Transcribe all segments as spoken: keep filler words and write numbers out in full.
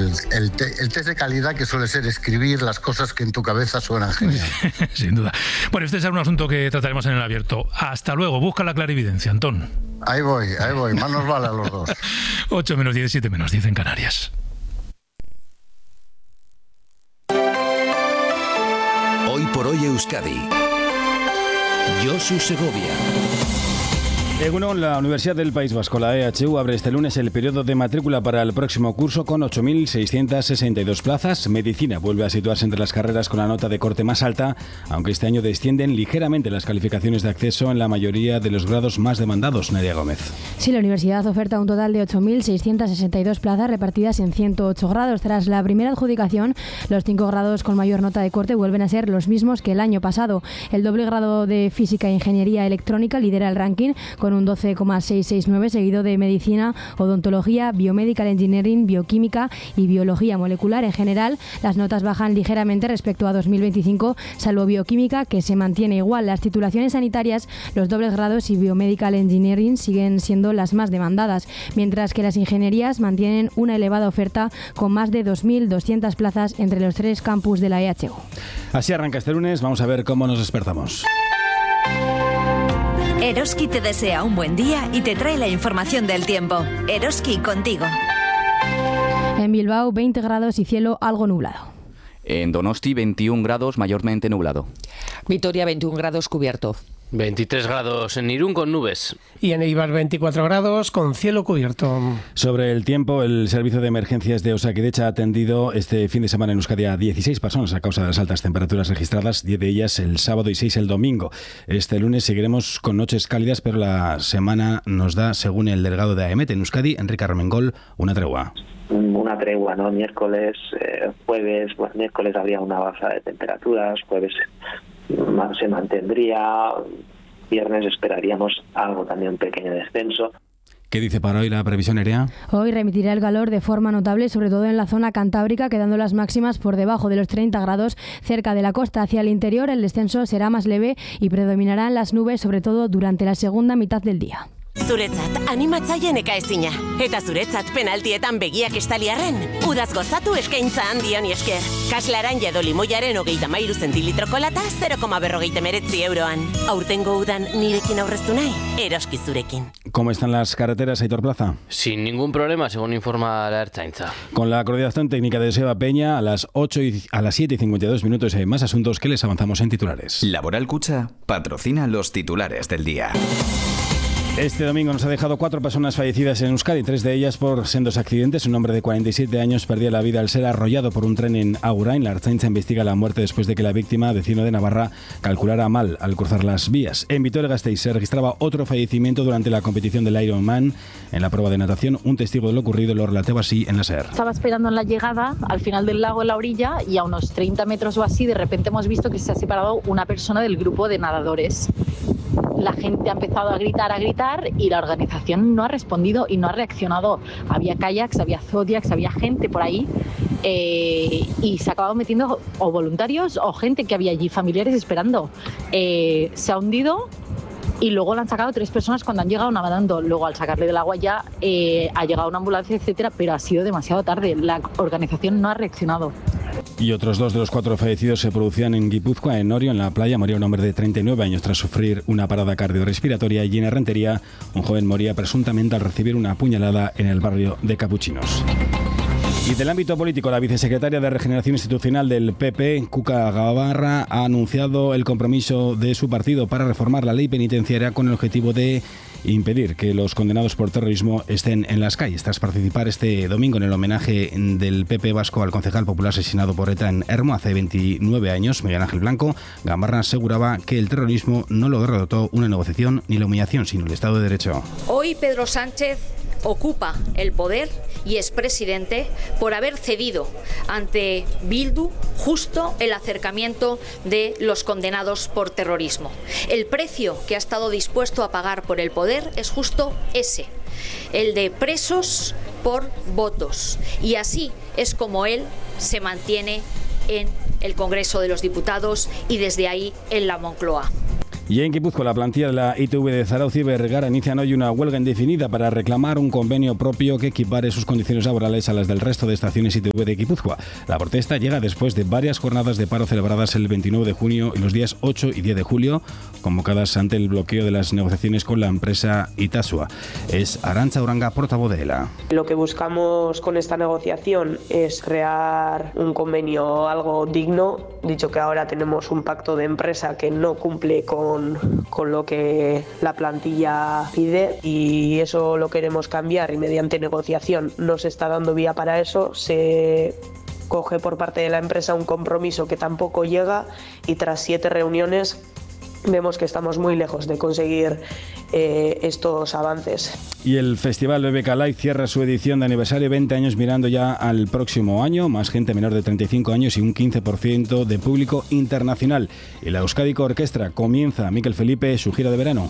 el, el, te, el test de calidad, que suele ser escribir las cosas que en tu cabeza suenan genial. Sin duda. Bueno, este es un asunto que trataremos en el abierto. Hasta luego, busca la clarividencia, Antón. Ahí voy, ahí voy, más nos vale a los dos. ocho menos diez, siete menos diez en Canarias. Hoy por hoy Euskadi. Josu Segovia. Egunon, la Universidad del País Vasco, la E H U, abre este lunes el periodo de matrícula para el próximo curso con ocho mil seiscientas sesenta y dos plazas. Medicina vuelve a situarse entre las carreras con la nota de corte más alta, aunque este año descienden ligeramente las calificaciones de acceso en la mayoría de los grados más demandados. Nadia Gómez. Sí, la universidad oferta un total de ocho mil seiscientas sesenta y dos plazas repartidas en ciento ocho grados. Tras la primera adjudicación, los cinco grados con mayor nota de corte vuelven a ser los mismos que el año pasado. El doble grado de Física e Ingeniería Electrónica lidera el ranking con un doce coma seiscientos sesenta y nueve, seguido de Medicina, Odontología, Biomedical Engineering, Bioquímica y Biología Molecular. En general, las notas bajan ligeramente respecto a dos mil veinticinco, salvo Bioquímica, que se mantiene igual. Las titulaciones sanitarias, los dobles grados y Biomedical Engineering siguen siendo las más demandadas, mientras que las ingenierías mantienen una elevada oferta con más de dos mil doscientas plazas entre los tres campus de la E H U. Así arranca este lunes, vamos a ver cómo nos despertamos. Eroski te desea un buen día y te trae la información del tiempo. Eroski contigo. En Bilbao, veinte grados y cielo algo nublado. En Donosti, veintiún grados, mayormente nublado. Vitoria, veintiún grados, cubierto. veintitrés grados en Irún con nubes. Y en Eibar veinticuatro grados con cielo cubierto. Sobre el tiempo, el servicio de emergencias de Osakidecha ha atendido este fin de semana en Euskadi a dieciséis personas a causa de las altas temperaturas registradas, diez de ellas el sábado y seis el domingo. Este lunes seguiremos con noches cálidas, pero la semana nos da, según el delegado de AEMET en Euskadi, Enrique Armengol, una tregua. Una tregua, ¿no? Miércoles, eh, jueves, bueno, miércoles habría una baja de temperaturas, jueves se mantendría, viernes esperaríamos algo también, un pequeño descenso. ¿Qué dice para hoy la previsión aérea? Hoy remitirá el calor de forma notable, sobre todo en la zona cantábrica, quedando las máximas por debajo de los treinta grados cerca de la costa. Hacia el interior el descenso será más leve y predominarán las nubes, sobre todo durante la segunda mitad del día. Zuretzat animatzaile nekaezina. Eta zuretzat penaltietan begiak estaliarren. Udaz gozatu eskaintza handion esker. Kaslaranja edo limoiaren hogeita mairu zentilitroko lata zero koma berrogeita hemeretzi euroan. Aurtengo udan nirekin aurreztu nahi, Eroski zurekin. ¿Cómo están las carreteras, Aitor Plaza? Sin ningún problema, según informa la Ertzaintza. Con la coordinación técnica de Seba Peña, a las ocho y, a las siete y cincuenta y dos minutos hay más asuntos que les avanzamos en titulares. Laboral Cucha patrocina los titulares del día. Este domingo nos ha dejado cuatro personas fallecidas en Euskadi, tres de ellas por sendos accidentes. Un hombre de cuarenta y siete años perdía la vida al ser arrollado por un tren en Agurain. La Ertzaintza investiga la muerte después de que la víctima, vecino de Navarra, calculara mal al cruzar las vías. En Vitoria-Gasteiz se registraba otro fallecimiento durante la competición del Ironman. En la prueba de natación, un testigo de lo ocurrido lo relataba así en la SER. Estaba esperando en la llegada, al final del lago, en la orilla, y a unos treinta metros o así, de repente hemos visto que se ha separado una persona del grupo de nadadores. La gente ha empezado a gritar, a gritar, y la organización no ha respondido y no ha reaccionado. Había kayaks, había zodiacs, había gente por ahí, eh, y se acababan metiendo o voluntarios o gente que había allí, familiares esperando. Eh, se ha hundido y luego le han sacado tres personas cuando han llegado nadando. Luego, al sacarle del agua ya eh, ha llegado una ambulancia, etcétera, pero ha sido demasiado tarde. La organización no ha reaccionado. Y otros dos de los cuatro fallecidos se producían en Guipúzcoa, en Orio. En la playa moría un hombre de treinta y nueve años tras sufrir una parada cardiorrespiratoria, y en Errentería un joven moría presuntamente al recibir una puñalada en el barrio de Capuchinos. Y del ámbito político, la vicesecretaria de Regeneración Institucional del P P, Cuca Gabarra, ha anunciado el compromiso de su partido para reformar la ley penitenciaria con el objetivo de impedir que los condenados por terrorismo estén en las calles. Tras participar este domingo en el homenaje del P P vasco al concejal popular asesinado por ETA en Hermo hace veintinueve años, Miguel Ángel Blanco, Gabarra aseguraba que el terrorismo no lo derrotó una negociación ni la humillación, sino el Estado de Derecho. Hoy Pedro Sánchez ocupa el poder y es presidente por haber cedido ante Bildu justo el acercamiento de los condenados por terrorismo. El precio que ha estado dispuesto a pagar por el poder es justo ese, el de presos por votos. Y así es como él se mantiene en el Congreso de los Diputados y desde ahí en la Moncloa. Y en Guipúzcoa, la plantilla de la I T V de Zarauz y Vergara inician hoy una huelga indefinida para reclamar un convenio propio que equipare sus condiciones laborales a las del resto de estaciones I T V de Guipúzcoa. La protesta llega después de varias jornadas de paro celebradas el veintinueve de junio y los días ocho y diez de julio, convocadas ante el bloqueo de las negociaciones con la empresa Itasua. Es Arantxa Uranga, portavoz de ELA. Lo que buscamos con esta negociación es crear un convenio algo digno, dicho que ahora tenemos un pacto de empresa que no cumple con con lo que la plantilla pide y eso lo queremos cambiar y mediante negociación no se está dando vía para eso. Se coge por parte de la empresa un compromiso que tampoco llega y tras siete reuniones vemos que estamos muy lejos de conseguir eh, estos avances. Y el Festival B B K Live cierra su edición de aniversario, veinte años mirando ya al próximo año, más gente menor de treinta y cinco años y un quince por ciento de público internacional. Y la Euskadiko Orquestra comienza, Miquel Felipe, su gira de verano.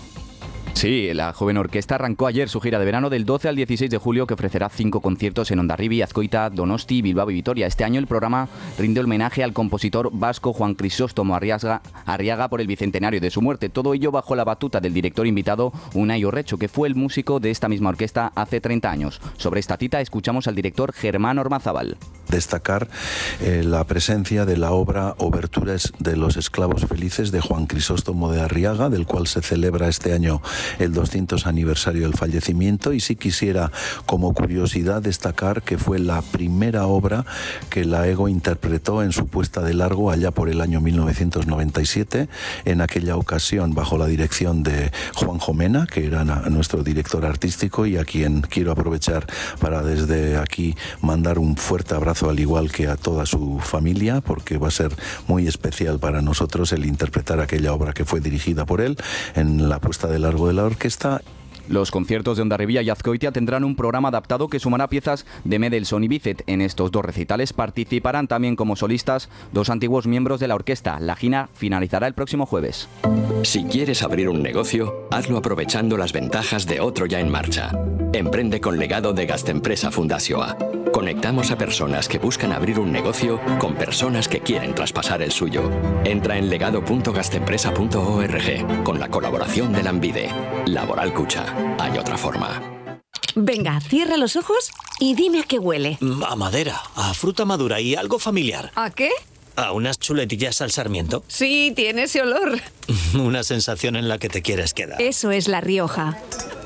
Sí, la joven orquesta arrancó ayer su gira de verano del doce al dieciséis de julio, que ofrecerá cinco conciertos en Hondarribia, Azcoita, Donosti, Bilbao y Vitoria. Este año el programa rinde homenaje al compositor vasco Juan Crisóstomo Arriaga, Arriaga por el bicentenario de su muerte. Todo ello bajo la batuta del director invitado Unai Orrecho, que fue el músico de esta misma orquesta hace treinta años. Sobre esta cita escuchamos al director Germán Ormazábal. Destacar eh, la presencia de la obra Oberturas de los esclavos felices de Juan Crisóstomo de Arriaga, del cual se celebra este año el doscientos aniversario del fallecimiento, y sí quisiera como curiosidad destacar que fue la primera obra que la EGO interpretó en su puesta de largo allá por el año mil novecientos noventa y siete, en aquella ocasión bajo la dirección de Juanjo Mena, que era nuestro director artístico y a quien quiero aprovechar para desde aquí mandar un fuerte abrazo, al igual que a toda su familia, porque va a ser muy especial para nosotros el interpretar aquella obra que fue dirigida por él en la puesta de largo de la orquesta. Los conciertos de Hondarribia y Azcoitia tendrán un programa adaptado que sumará piezas de Mendelssohn y Bizet. En estos dos recitales participarán también como solistas dos antiguos miembros de la orquesta. La gira finalizará el próximo jueves. Si quieres abrir un negocio, hazlo aprovechando las ventajas de otro ya en marcha. Emprende con legado de Gastempresa Fundazioa. Conectamos a personas que buscan abrir un negocio con personas que quieren traspasar el suyo. Entra en legado punto gastempresa punto org con la colaboración de Lanbide. Laboral Cucha. Hay otra forma. Venga, cierra los ojos y dime a qué huele. A madera, a fruta madura y algo familiar. ¿A qué? A unas chuletillas al sarmiento. Sí, tiene ese olor. Una sensación en la que te quieres quedar. Eso es La Rioja.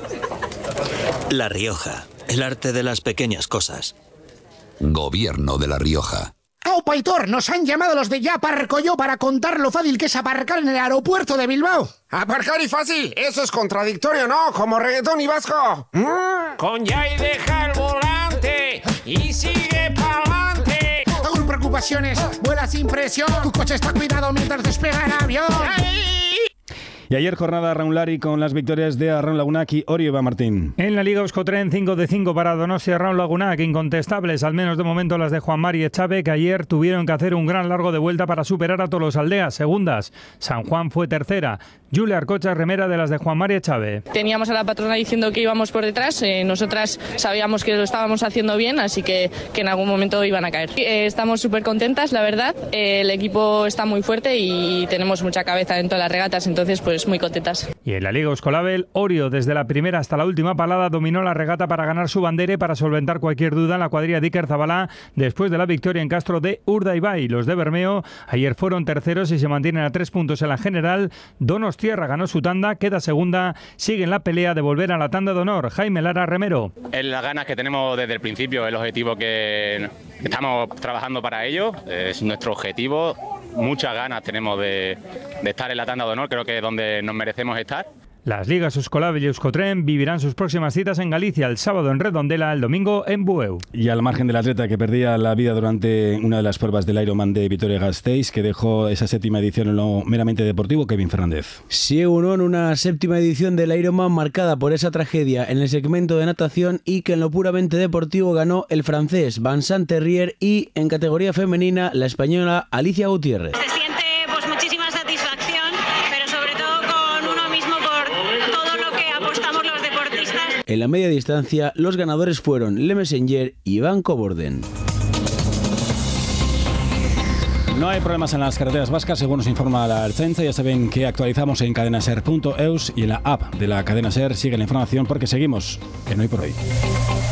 La Rioja, el arte de las pequeñas cosas. Gobierno de La Rioja. ¡Aupa, Aitor! Nos han llamado los de Ya Aparco Yo para contar lo fácil que es aparcar en el aeropuerto de Bilbao. ¿Aparcar y fácil? Eso es contradictorio, ¿no? Como reggaetón y vasco. Mm. Con Ya y deja el volante y sigue pa'lante. Con preocupaciones, vuela sin presión. Tu coche está cuidado mientras despega el avión. ¡Ay! Y ayer jornada Raunlari con las victorias de Arraun Lagunac y Orio Eva Martín. En la Liga Euskotren, cinco de cinco para Donostia y Arraun Lagunac, incontestables, al menos de momento las de Juan Mari Echave, que ayer tuvieron que hacer un gran largo de vuelta para superar a Tolosaldeas, segundas. San Juan fue tercera. Julia Arcocha, remera de las de Juan Mari Echave. Teníamos a la patrona diciendo que íbamos por detrás, eh, nosotras sabíamos que lo estábamos haciendo bien, así que, que en algún momento iban a caer. Eh, estamos súper contentas, la verdad, eh, el equipo está muy fuerte y tenemos mucha cabeza dentro de las regatas, entonces pues muy contentas. Y en la Liga Euskolabel, Orio desde la primera hasta la última palada dominó la regata para ganar su bandera y para solventar cualquier duda en la cuadrilla de Iker Zabalá después de la victoria en Castro de Urdaibai. Los de Bermeo ayer fueron terceros y se mantienen a tres puntos en la general. Donostierra ganó su tanda, queda segunda, sigue en la pelea de volver a la tanda de honor. Jaime Lara Remero. Es las ganas que tenemos desde el principio, el objetivo que estamos trabajando para ello, es nuestro objetivo. Muchas ganas tenemos de, de estar en la tanda de honor, creo que es donde nos merecemos estar. Las ligas Euskolabel y Euskotren vivirán sus próximas citas en Galicia, el sábado en Redondela, el domingo en Bueu. Y al margen del atleta que perdía la vida durante una de las pruebas del Ironman de Vitoria-Gasteiz, que dejó esa séptima edición en lo meramente deportivo, Kevin Fernández. Sí, uno en una séptima edición del Ironman marcada por esa tragedia en el segmento de natación y que en lo puramente deportivo ganó el francés Vincent Terrier y en categoría femenina la española Alicia Gutiérrez. Se siente pues muchísima satisfacción, pero sobre todo con uno mismo por todo lo que apostamos los deportistas. En la media distancia, los ganadores fueron Le Messenger y Iván Coborden. No hay problemas en las carreteras vascas, según nos informa la Ertzaintza. Ya saben que actualizamos en cadenaser punto eus y en la app de la cadena SER. Sigue la información porque seguimos en Hoy por Hoy.